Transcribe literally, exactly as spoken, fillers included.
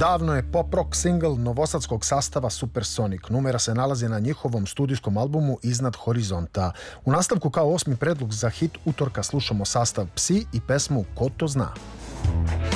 Davno je pop rock single novosadskog sastava Supersonic. Numera se nalazi na njihovom studijskom albumu Iznad horizonta. U nastavku kao osmi predlog za hit utorka slušamo sastav Psi i pesmu Ko to zna.